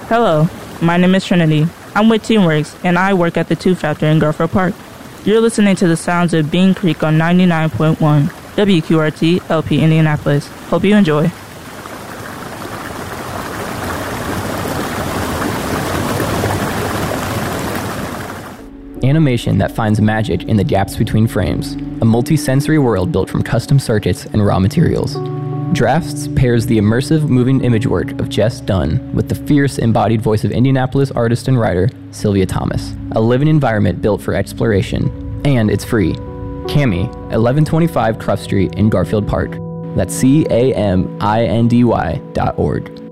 Hello, my name is Trinity. I'm with Teamworks, and I work at the 2 Factor in Garfield Park. You're listening to the sounds of Bean Creek on 99.1 WQRT LP Indianapolis. Hope you enjoy. Animation that finds magic in the gaps between frames. A multi-sensory world built from custom circuits and raw materials. Drafts pairs the immersive moving image work of Jess Dunn with the fierce embodied voice of Indianapolis artist and writer Sylvia Thomas. A living environment built for exploration. And it's free. Cami, 1125 Cruff Street in Garfield Park. That's CAMINDY.org.